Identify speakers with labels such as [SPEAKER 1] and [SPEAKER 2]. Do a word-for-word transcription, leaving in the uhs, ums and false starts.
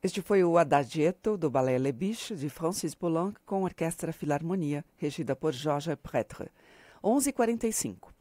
[SPEAKER 1] Este foi o Adagietto do Ballet Les Biches, de Francis Poulenc, com Orquestra Filarmonia, regida por Georges Prêtre. onze e quarenta e cinco.